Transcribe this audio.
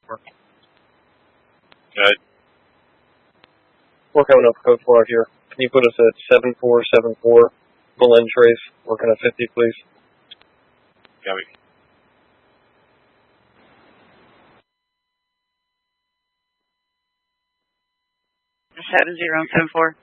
Good. We're coming up code 4 out here. Can you put us at 7474 Belen Trace, working at 50, please? Copy. Seven 0 and 74.